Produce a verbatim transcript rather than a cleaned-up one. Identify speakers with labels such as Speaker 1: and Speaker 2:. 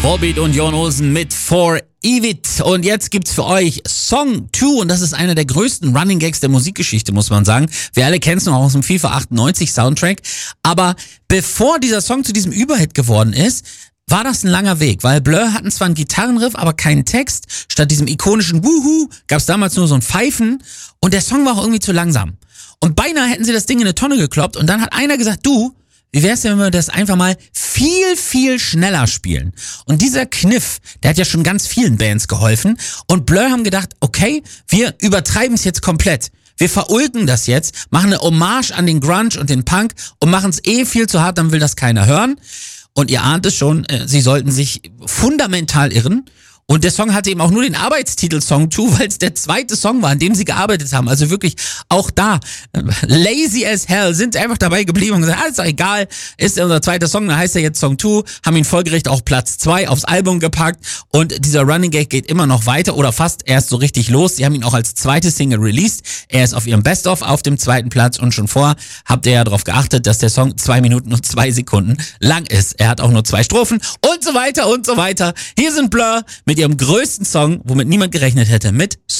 Speaker 1: Volbeat und Jon Olsen mit For Evit. Und jetzt gibt's für euch Song zwei und das ist einer der größten Running Gags der Musikgeschichte, muss man sagen. Wir alle kennen es noch aus dem FIFA achtundneunzig Soundtrack. Aber bevor dieser Song zu diesem Überhit geworden ist, war das ein langer Weg, weil Blur hatten zwar einen Gitarrenriff, aber keinen Text. Statt diesem ikonischen Wuhu gab's damals nur so ein Pfeifen und der Song war auch irgendwie zu langsam. Und beinahe hätten sie das Ding in eine Tonne gekloppt und dann hat einer gesagt, du, wie wär's denn, wenn wir das einfach mal viel, viel schneller spielen? Und dieser Kniff, der hat ja schon ganz vielen Bands geholfen. Und Blur haben gedacht, okay, wir übertreiben es jetzt komplett. Wir verulken das jetzt, machen eine Hommage an den Grunge und den Punk und machen es eh viel zu hart, dann will das keiner hören. Und ihr ahnt es schon, äh, sie sollten sich fundamental irren. Und der Song hatte eben auch nur den Arbeitstitel Song zwei, weil es der zweite Song war, an dem sie gearbeitet haben. Also wirklich auch da, äh, lazy as hell, sind einfach dabei geblieben und gesagt, ah, ist doch egal, ist unser zweiter Song, dann heißt er jetzt Song zwei, haben ihn folgerecht auch Platz zwei aufs Album gepackt und dieser Running Gag geht immer noch weiter oder fast erst so richtig los. Sie haben ihn auch als zweite Single released. Er ist auf ihrem Best-of auf dem zweiten Platz und schon vorher habt ihr ja darauf geachtet, dass der Song zwei Minuten und zwei Sekunden lang ist. Er hat auch nur zwei Strophen und so weiter und so weiter. Hier sind Blur mit ihrem größten Song, womit niemand gerechnet hätte, mit